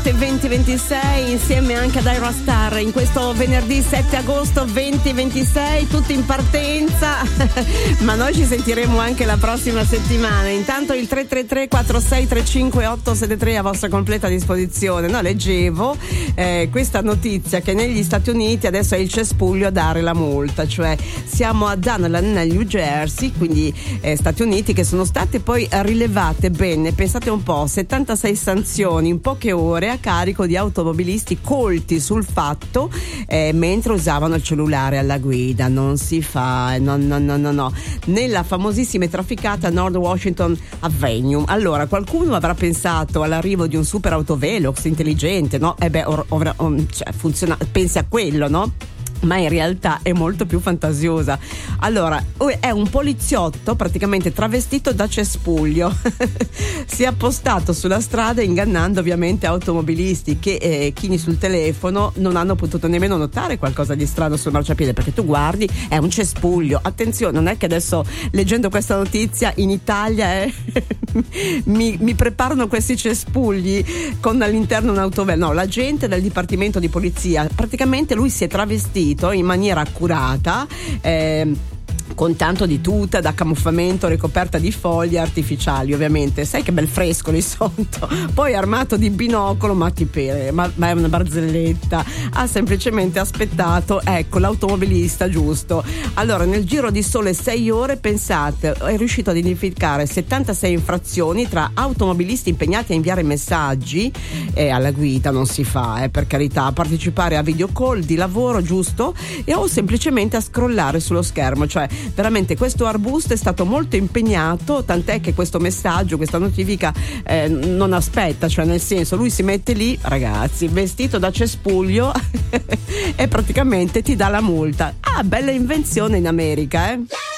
Estate 2026 insieme anche ad Ira Star in questo venerdì 7 agosto 2026, tutti in partenza ma noi ci sentiremo anche la prossima settimana. Intanto il 333 4635 873 a vostra completa disposizione. No, leggevo questa notizia che negli Stati Uniti adesso è il cespuglio a dare la multa, cioè siamo a Dunlan nel New Jersey, quindi Stati Uniti, che sono state poi rilevate bene, pensate un po', 76 sanzioni in poche ore a carico di automobilisti colti sul fatto mentre usavano il cellulare alla guida. Non si fa, no, nella famosissima e trafficata North Washington Avenue. Allora, qualcuno avrà pensato all'arrivo di un super autovelox intelligente, no? Cioè, funziona, pensi a quello, no? Ma in realtà è molto più fantasiosa. Allora, è un poliziotto praticamente travestito da cespuglio si è appostato sulla strada ingannando ovviamente automobilisti che chini sul telefono non hanno potuto nemmeno notare qualcosa di strano sul marciapiede, perché tu guardi, è un cespuglio. Attenzione, non è che adesso leggendo questa notizia in Italia mi preparano questi cespugli con all'interno un autovelox. No, la gente del dipartimento di polizia, praticamente lui si è travestito in maniera accurata, con tanto di tuta da camuffamento ricoperta di foglie artificiali, ovviamente. Sai che bel fresco lì sotto, poi armato di binocolo, ma è una barzelletta. Ha semplicemente aspettato, ecco, l'automobilista giusto. Allora, nel giro di sole 6 ore, pensate, è riuscito ad identificare 76 infrazioni tra automobilisti impegnati a inviare messaggi alla guida, non si fa, per carità, a partecipare a video call di lavoro, giusto, o semplicemente a scrollare sullo schermo. Cioè veramente questo arbusto è stato molto impegnato, tant'è che questo messaggio, questa notifica non aspetta, cioè nel senso, lui si mette lì, ragazzi, vestito da cespuglio e praticamente ti dà la multa. Bella invenzione in America,